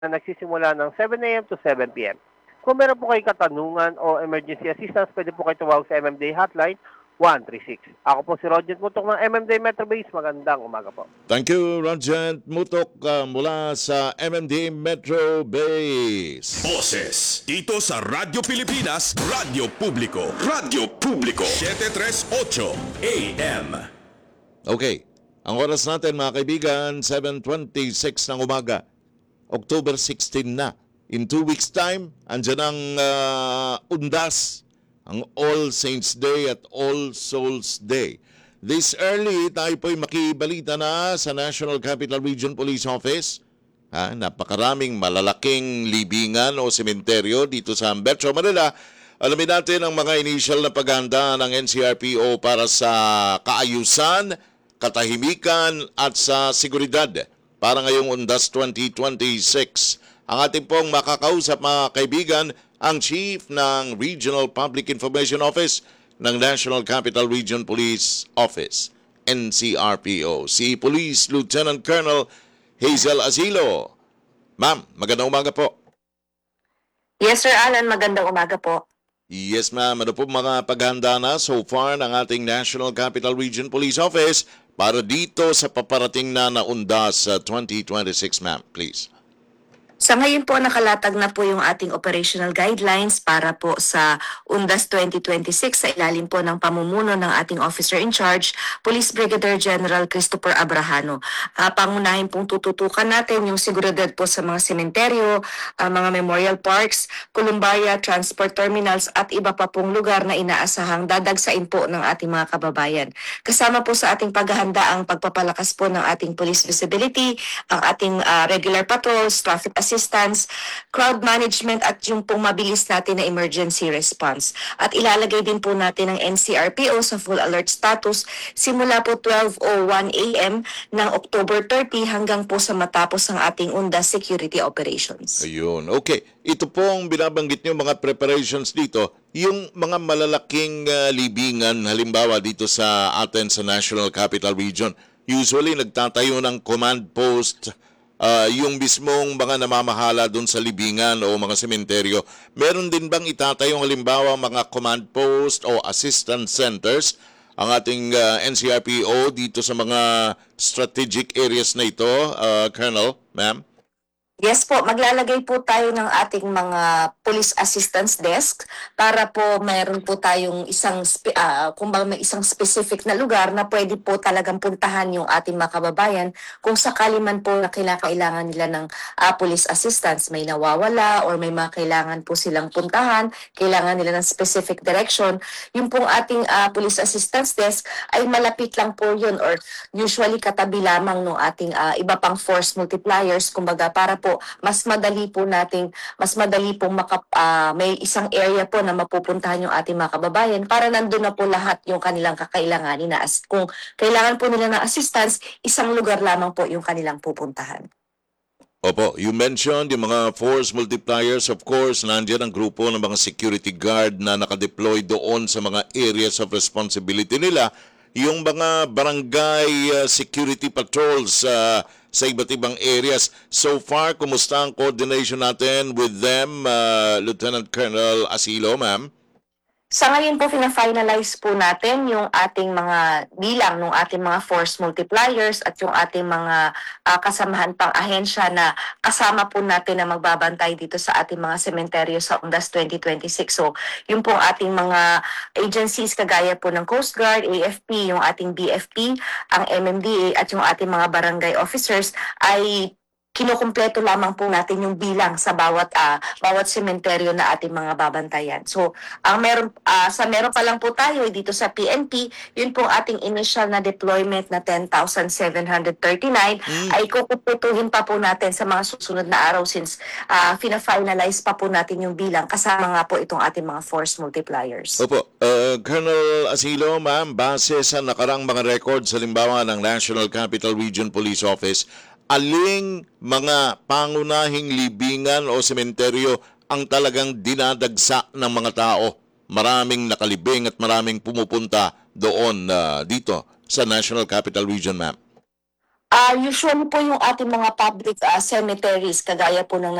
na nagsisimula ng 7 a.m. to 7 p.m. Kung meron po kayong katanungan o emergency assistance, pwede po kayo tumawag sa MMDA Hotline 136. Ako po si Roger Mutok ng MMDA Metro Base. Magandang umaga po. Thank you, Rajent Mutok mula sa MMDA Metro Base. Boses dito sa Radyo Pilipinas, Radyo Publiko. Radyo Publiko 738 AM. Okay, ang oras natin mga kaibigan, 7:26 ng umaga. October 16 na. In 2 weeks time, andyan ang undas, ang All Saints Day at All Souls Day. This early, tayo po'y makibalita na sa National Capital Region Police Office. Napakaraming malalaking libingan o sementeryo dito sa Metro Manila. Alamin natin ang mga initial na paghahanda ng NCRPO para sa kaayusan, katahimikan at sa seguridad para ngayong Undas 2026. Ang ating pong makakausap mga kaibigan, ang Chief ng Regional Public Information Office ng National Capital Region Police Office, NCRPO, si Police Lieutenant Colonel Hazel Asilo. Ma'am, magandang umaga po. Yes, Sir Alan. Magandang umaga po. Yes, ma'am. Ano po mga paghahanda na so far ng ating National Capital Region Police Office para dito sa paparating na Undas 2026, ma'am? Please. Sa ngayon po, nakalatag na po yung ating operational guidelines para po sa UNDAS 2026 sa ilalim po ng pamumuno ng ating officer in charge, Police Brigadier General Christopher Abrajano. Pangunahin pong tututukan natin yung seguridad po sa mga sementeryo, mga memorial parks, Columbia, transport terminals at iba pa pong lugar na inaasahang dadagsain po ng ating mga kababayan. Kasama po sa ating paghahanda ang pagpapalakas po ng ating police visibility, ang ating regular patrols, traffic assistance, crowd management at yung pong mabilis natin na emergency response. At ilalagay din po natin ang NCRPO sa full alert status simula po 12:01 AM ng October 30 hanggang po sa matapos ang ating UNDAS security operations. Ayun. Okay. Ito pong binabanggit niyo mga preparations dito, yung mga malalaking libingan halimbawa dito sa atin sa National Capital Region. Usually nagtatayo ng command post yung mismong mga namamahala doon sa libingan o mga sementeryo. Meron din bang itatayong halimbawa mga command post o assistance centers ang ating NCRPO dito sa mga strategic areas na ito, Colonel, ma'am? Yes po, maglalagay po tayo ng ating mga police assistance desk para po mayroon po tayong kumbaga may isang specific na lugar na pwede po talagang puntahan yung ating mga kababayan kung sakali man po na kailangan nila ng police assistance, may nawawala or may mga kailangan po silang puntahan, kailangan nila ng specific direction. Yung pong ating police assistance desk ay malapit lang po yun or usually katabi lamang ng ating iba pang force multipliers, kumbaga para po mas madali pong may isang area po na mapupuntahan yung ating mga kababayan para nandun na po lahat yung kanilang kakailanganin na kung kailangan po nila ng assistance, isang lugar lamang po yung kanilang pupuntahan. Opo, you mentioned yung mga force multipliers. Of course, nandiyan ang grupo ng mga security guard na nakadeploy doon sa mga areas of responsibility nila. Yung mga barangay security patrols sa iba't ibang areas. So far, kumusta ang coordination natin with them, Lieutenant Colonel Asilo, ma'am? Sa ngayon po, fina-finalize po natin yung ating mga bilang ng ating mga force multipliers at yung ating mga kasamahan pang ahensya na kasama po natin na magbabantay dito sa ating mga sementeryo sa UNDAS 2026. So, yung pong ating mga agencies kagaya po ng Coast Guard, AFP, yung ating BFP, ang MMDA at yung ating mga barangay officers ay kinukumpleto lamang po natin yung bilang sa bawat sementeryo na ating mga babantayan. So, meron pa lang po tayo dito sa PNP, yun po ating initial na deployment na 10,739 ay kukuputuhin pa po natin sa mga susunod na araw since fina-finalize pa po natin yung bilang kasama nga po itong ating mga force multipliers. Opo, Colonel Asilo, ma'am, base sa nakarang mga records halimbawa ng National Capital Region Police Office, aling mga pangunahing libingan o sementeryo ang talagang dinadagsa ng mga tao? Maraming nakalibing at maraming pumupunta doon dito sa National Capital Region, ma'am. Usually po yung ating mga public cemeteries, kagaya po ng